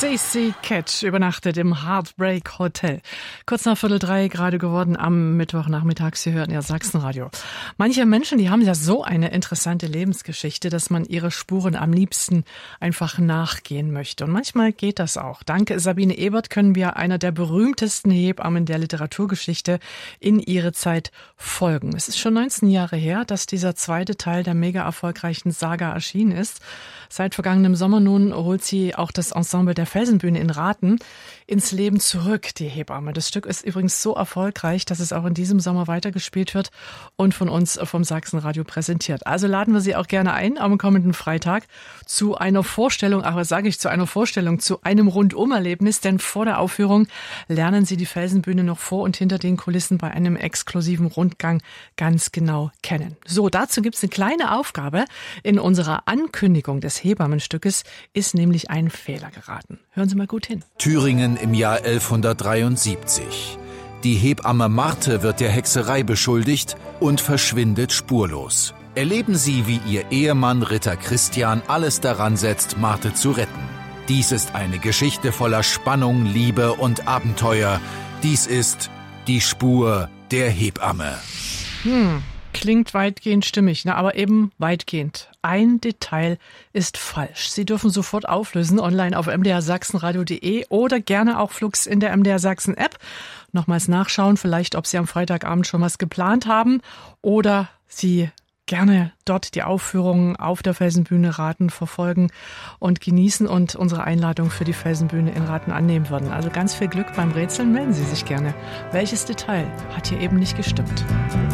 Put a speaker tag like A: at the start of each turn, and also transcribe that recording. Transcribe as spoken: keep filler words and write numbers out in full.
A: Stacey Ketch übernachtet im Heartbreak Hotel. Kurz nach Viertel drei gerade geworden am Mittwochnachmittag. Sie hören ja Sachsenradio. Manche Menschen, die haben ja so eine interessante Lebensgeschichte, dass man ihre Spuren am liebsten einfach nachgehen möchte. Und manchmal geht das auch. Dank Sabine Ebert können wir einer der berühmtesten Hebammen der Literaturgeschichte in ihre Zeit folgen. Es ist schon neunzehn Jahre her, dass dieser zweite Teil der mega erfolgreichen Saga erschienen ist. Seit vergangenem Sommer nun holt sie auch das Ensemble der Felsenbühne in Rathen ins Leben zurück, die Hebamme. Das Stück ist übrigens so erfolgreich, dass es auch in diesem Sommer weitergespielt wird und von uns vom Sachsenradio präsentiert. Also laden wir Sie auch gerne ein am kommenden Freitag zu einer Vorstellung, aber sage ich zu einer Vorstellung, zu einem Rundumerlebnis, denn vor der Aufführung lernen Sie die Felsenbühne noch vor und hinter den Kulissen bei einem exklusiven Rundgang ganz genau kennen. So, dazu gibt es eine kleine Aufgabe. In unserer Ankündigung des Hebammenstückes ist nämlich ein Fehler geraten. Hören Sie mal gut hin.
B: Thüringen im Jahr elfhundertdreiundsiebzig. Die Hebamme Marthe wird der Hexerei beschuldigt und verschwindet spurlos. Erleben Sie, wie ihr Ehemann Ritter Christian alles daran setzt, Marthe zu retten. Dies ist eine Geschichte voller Spannung, Liebe und Abenteuer. Dies ist die Spur der Hebamme.
A: Hm. Klingt weitgehend stimmig, ne? Aber eben weitgehend. Ein Detail ist falsch. Sie dürfen sofort auflösen, online auf m d r sachsenradio punkt d e oder gerne auch flugs in der M D R Sachsen App. Nochmals nachschauen, vielleicht, ob Sie am Freitagabend schon was geplant haben oder Sie gerne dort die Aufführungen auf der Felsenbühne Rathen verfolgen und genießen und unsere Einladung für die Felsenbühne in Rathen annehmen würden. Also ganz viel Glück beim Rätseln, melden Sie sich gerne. Welches Detail hat hier eben nicht gestimmt?